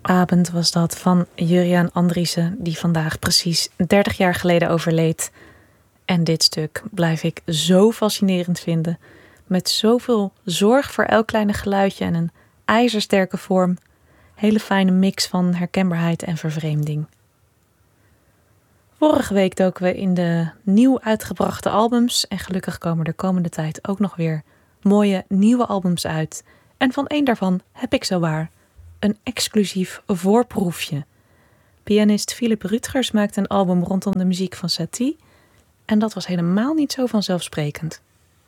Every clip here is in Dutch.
Avond was dat van Juriaan Andriessen, die vandaag precies 30 jaar geleden overleed. En dit stuk blijf ik zo fascinerend vinden. Met zoveel zorg voor elk kleine geluidje en een ijzersterke vorm. Hele fijne mix van herkenbaarheid en vervreemding. Vorige week doken we in de nieuw uitgebrachte albums. En gelukkig komen er komende tijd ook nog weer mooie nieuwe albums uit. En van één daarvan heb ik zowaar een exclusief voorproefje. Pianist Philip Rutgers maakte een album rondom de muziek van Satie. En dat was helemaal niet zo vanzelfsprekend.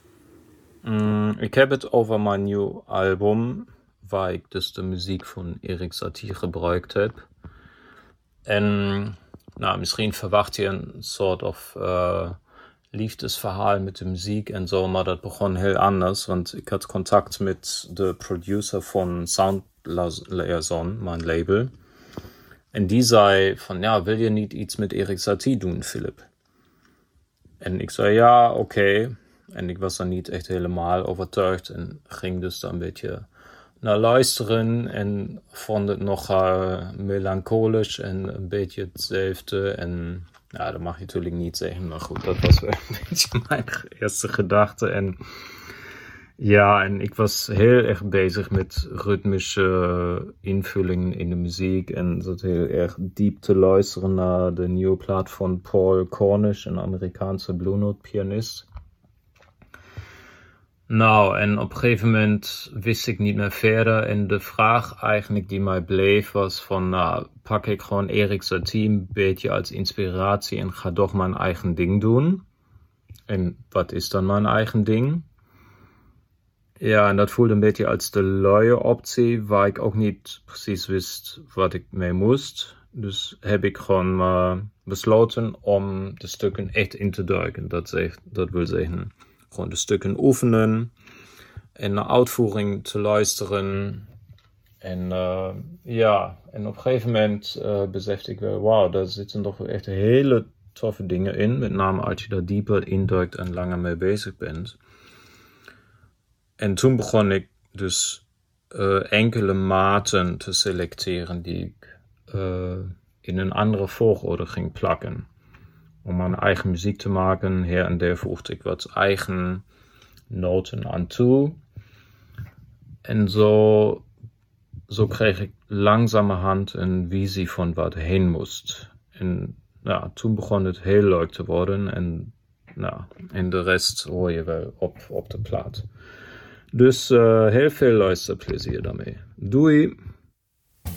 Ik heb het over mijn nieuw album, waar ik dus de muziek van Erik Satie gebruikt heb. En misschien verwacht je een soort of liefdesverhaal met de muziek en zo, maar dat begon heel anders, want ik had contact met de producer van Sound Liaison, mijn label. En die zei van, wil je niet iets met Erik Satie doen, Philip? En ik zei, ja, oké. En ik was dan niet echt helemaal overtuigd en ging dus daar een beetje naar luisteren en vond het nogal melancholisch en een beetje hetzelfde. En dat mag je natuurlijk niet zeggen, maar goed, dat was wel een beetje mijn eerste gedachte. En en ik was heel erg bezig met ritmische invullingen in de muziek en zat heel erg diep te luisteren naar de nieuwe plaat van Paul Cornish, een Amerikaanse Blue Note pianist. En op een gegeven moment wist ik niet meer verder. En de vraag eigenlijk die mij bleef was van, pak ik gewoon Erik Satie een beetje als inspiratie en ga toch mijn eigen ding doen. En wat is dan mijn eigen ding? Ja, en dat voelde een beetje als de luie optie, waar ik ook niet precies wist wat ik mee moest. Dus heb ik gewoon besloten om de stukken echt in te duiken. Dat wil zeggen, gewoon de stukken oefenen en naar uitvoering te luisteren. En en op een gegeven moment besefte ik wel, wauw, daar zitten toch echt hele toffe dingen in. Met name als je daar dieper induikt en langer mee bezig bent. En toen begon ik dus enkele maten te selecteren die ik in een andere volgorde ging plakken. Om mijn eigen muziek te maken, her en der voegde ik wat eigen noten aan toe. En zo kreeg ik langzamerhand een visie van wat heen moest. En toen begon het heel leuk te worden en de rest hoor je wel op de plaat. Dus heel veel luisterplezier daarmee. Doei!